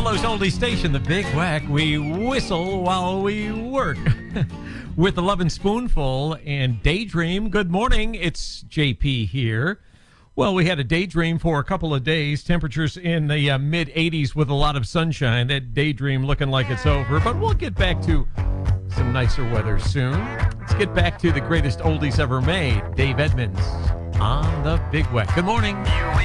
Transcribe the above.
Buffalo's oldie station, the Big Whack. We whistle while we work with the Lovin' Spoonful and Daydream. Good morning. It's JP here. Well, we had a daydream for a couple of days. Temperatures in the mid-80s with a lot of sunshine. That daydream looking like it's over. But we'll get back to some nicer weather soon. Let's get back to the greatest oldies ever made. Dave Edmunds on the Big Whack. Good morning.